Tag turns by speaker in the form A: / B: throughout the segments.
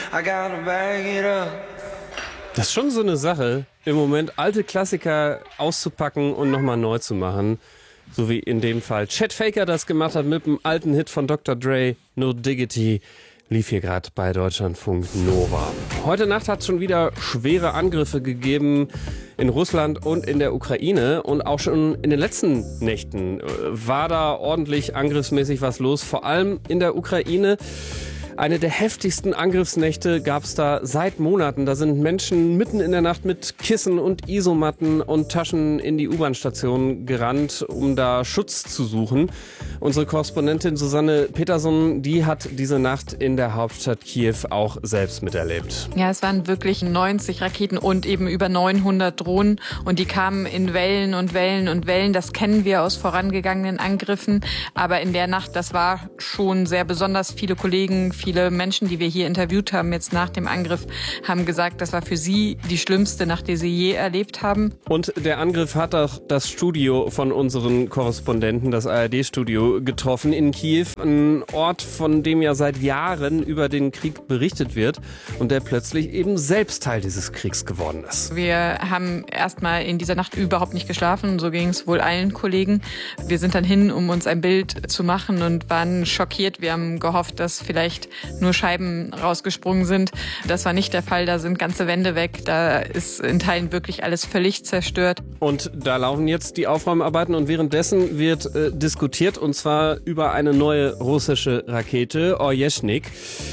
A: I gotta bag it up.
B: Das ist schon so eine Sache, im Moment alte Klassiker auszupacken und nochmal neu zu machen. So wie in dem Fall Chet Faker das gemacht hat mit dem alten Hit von Dr. Dre, No Diggity, lief hier gerade bei Deutschlandfunk Nova. Heute Nacht hat es schon wieder schwere Angriffe gegeben in Russland und in der Ukraine. Und auch schon in den letzten Nächten war da ordentlich angriffsmäßig was los, vor allem in der Ukraine. Eine der heftigsten Angriffsnächte gab es da seit Monaten. Da sind Menschen mitten in der Nacht mit Kissen und Isomatten und Taschen in die U-Bahn-Station gerannt, um da Schutz zu suchen. Unsere Korrespondentin Susanne Peterson, die hat diese Nacht in der Hauptstadt Kiew auch selbst miterlebt.
C: Ja, es waren wirklich 90 Raketen und eben über 900 Drohnen. Und die kamen in Wellen und Wellen und Wellen. Das kennen wir aus vorangegangenen Angriffen. Aber in der Nacht, das war schon sehr besonders. Viele Kollegen, viele Menschen, die wir hier interviewt haben, jetzt nach dem Angriff, haben gesagt, das war für sie die schlimmste Nacht, die sie je erlebt haben.
B: Und der Angriff hat auch das Studio von unseren Korrespondenten, das ARD-Studio, getroffen in Kiew. Ein Ort, von dem ja seit Jahren über den Krieg berichtet wird und der plötzlich eben selbst Teil dieses Kriegs geworden ist.
C: Wir haben erstmal in dieser Nacht überhaupt nicht geschlafen. So ging es wohl allen Kollegen. Wir sind dann hin, um uns ein Bild zu machen und waren schockiert. Wir haben gehofft, dass vielleicht nur Scheiben rausgesprungen sind. Das war nicht der Fall. Da sind ganze Wände weg. Da ist in Teilen wirklich alles völlig zerstört.
B: Und da laufen jetzt die Aufräumarbeiten und währenddessen wird diskutiert, und zwar über eine neue russische Rakete, Oryezhnik.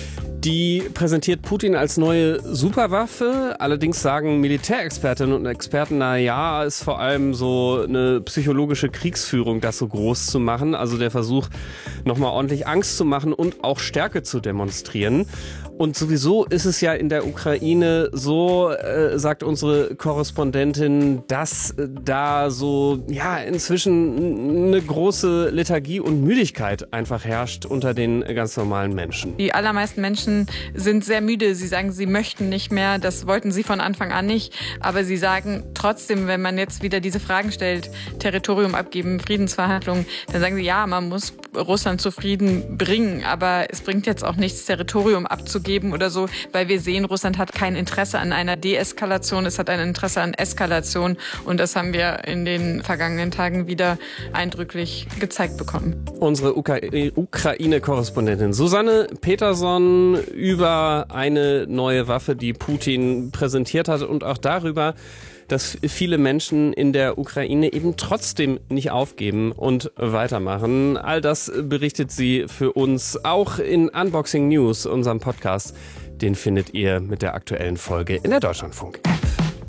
B: Die präsentiert Putin als neue Superwaffe. Allerdings sagen Militärexpertinnen und Experten, na ja, ist vor allem so eine psychologische Kriegsführung, das so groß zu machen. Also der Versuch, nochmal ordentlich Angst zu machen und auch Stärke zu demonstrieren. Und sowieso ist es ja in der Ukraine so, sagt unsere Korrespondentin, dass da so, ja, inzwischen eine große Lethargie und Müdigkeit einfach herrscht unter den ganz normalen Menschen.
C: Die allermeisten Menschen sind sehr müde. Sie sagen, sie möchten nicht mehr. Das wollten sie von Anfang an nicht. Aber sie sagen trotzdem, wenn man jetzt wieder diese Fragen stellt, Territorium abgeben, Friedensverhandlungen, dann sagen sie, ja, man muss Russland zu Frieden bringen. Aber es bringt jetzt auch nichts, Territorium abzugeben oder so, weil wir sehen, Russland hat kein Interesse an einer Deeskalation, es hat ein Interesse an Eskalation und das haben wir in den vergangenen Tagen wieder eindrücklich gezeigt bekommen.
B: Unsere Ukraine-Korrespondentin Susanne Peterson über eine neue Waffe, die Putin präsentiert hat und auch darüber, dass viele Menschen in der Ukraine eben trotzdem nicht aufgeben und weitermachen. All das berichtet sie für uns auch in Unboxing News, unserem Podcast. Den findet ihr mit der aktuellen Folge in der Deutschlandfunk-App.